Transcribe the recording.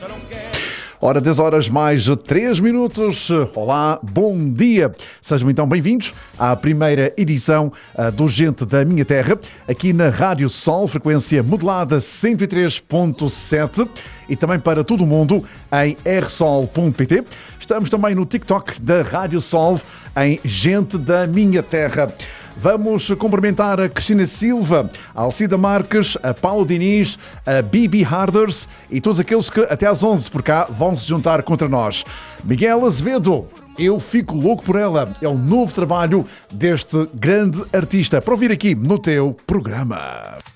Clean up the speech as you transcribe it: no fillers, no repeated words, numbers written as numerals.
Ora, 10 horas mais 3 minutos. Olá, bom dia. Sejam então bem-vindos à primeira edição do Gente da Minha Terra, aqui na Rádio Sol, frequência modulada 103.7 e também para todo o mundo em rsol.pt. Estamos também no TikTok da Rádio Sol em Gente da Minha Terra. Vamos cumprimentar a Cristina Silva, a Alcida Marques, a Paulo Diniz, a Bibi Harders e todos aqueles que até às 11 por cá vão se juntar contra nós. Miguel Azevedo, Eu Fico Louco por Ela, é o novo trabalho deste grande artista para ouvir aqui no teu programa.